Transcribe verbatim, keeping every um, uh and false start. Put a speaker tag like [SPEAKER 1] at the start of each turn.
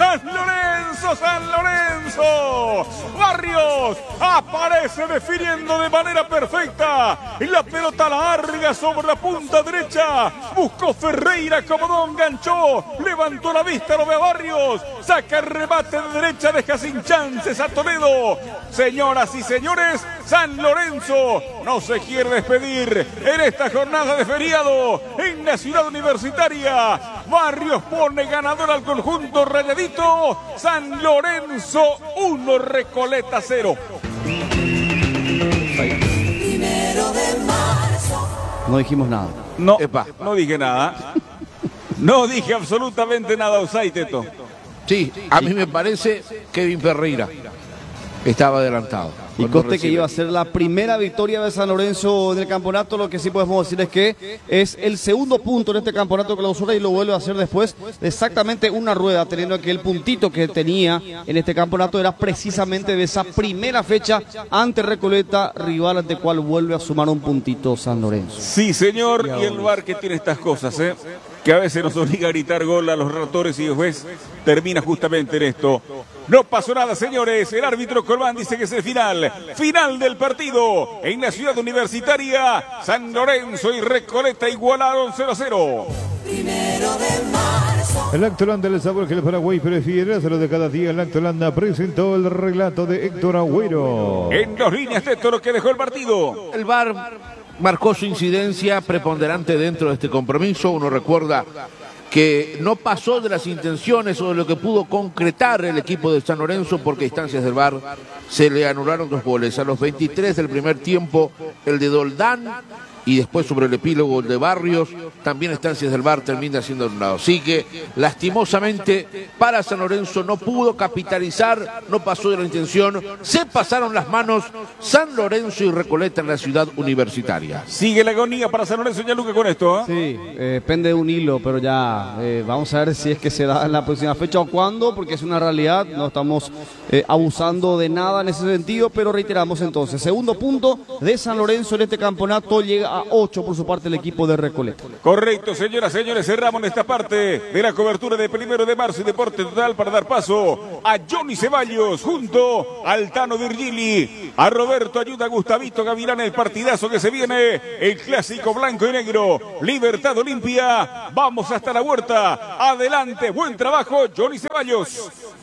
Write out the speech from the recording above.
[SPEAKER 1] San Lorenzo, San Lorenzo. Barrios aparece definiendo de manera perfecta. La pelota larga sobre la punta derecha. Buscó Ferreira, como no enganchó. Levantó la vista, lo ve a Barrios. Saca el remate de derecha, deja sin chances a Toledo. Señoras y señores, San Lorenzo no se quiere despedir en esta jornada de feriado en la ciudad universitaria. Barrios pone ganador al conjunto rayadito. San Lorenzo uno, Recoleta cero.
[SPEAKER 2] No dijimos nada.
[SPEAKER 1] No, Epa. no dije nada. No dije absolutamente nada, Osay-Teto.
[SPEAKER 3] Sí, a mí me parece Kevin Ferreira estaba adelantado.
[SPEAKER 2] Y conste que iba a ser la primera victoria de San Lorenzo en el campeonato. Lo que sí podemos decir es que es el segundo punto en este campeonato clausura y lo vuelve a hacer después de exactamente una rueda, teniendo que el puntito que tenía en este campeonato era precisamente de esa primera fecha ante Recoleta, rival ante cual vuelve a sumar un puntito San Lorenzo.
[SPEAKER 1] Sí, señor, y el V A R que tiene estas cosas, ¿eh? que a veces nos obliga a gritar gol a los relatores y después termina justamente en esto. No pasó nada, señores. El árbitro Colmán dice que es el final. Final del partido en la ciudad universitaria. San Lorenzo y Recoleta igualaron cero a cero.
[SPEAKER 4] Primero de marzo.
[SPEAKER 5] El Lactolanda, el sabor que el Paraguay prefiere, hacerlo de cada día. El Lactolanda presentó el relato de Héctor Agüero.
[SPEAKER 1] En dos líneas de todo lo que dejó el partido.
[SPEAKER 3] El V A R marcó su incidencia preponderante dentro de este compromiso. Uno recuerda que no pasó de las intenciones o de lo que pudo concretar el equipo de San Lorenzo, porque a instancias del V A R se le anularon dos goles. A los veintitrés del primer tiempo, el de Doldán, y después sobre el epílogo el de Barrios, también a instancias del V A R termina siendo anulado. Así que, lastimosamente, para San Lorenzo no pudo capitalizar, no pasó de la intención, se pasaron las manos San Lorenzo y Recoleta en la ciudad universitaria.
[SPEAKER 1] Sigue la agonía para San Lorenzo, ya Luque, con esto, ¿eh?
[SPEAKER 2] Sí, eh, pende de un hilo, pero ya eh, vamos a ver si es que se da en la próxima fecha o cuándo, porque es una realidad, no estamos eh, abusando de nada en ese sentido, pero reiteramos entonces, segundo punto de San Lorenzo en este campeonato, llega a ocho por su parte el equipo de Recoleta.
[SPEAKER 1] Correcto, señoras y señores, cerramos en esta parte de la cobertura de primero de marzo y Deporte Total para dar paso a Johnny Ceballos junto al Tano Virgili, a Roberto Ayuda, Gustavito Gavilán, el partidazo que se viene, el clásico blanco y negro, Libertad Olimpia, vamos hasta la huerta, adelante, buen trabajo, Johnny Ceballos.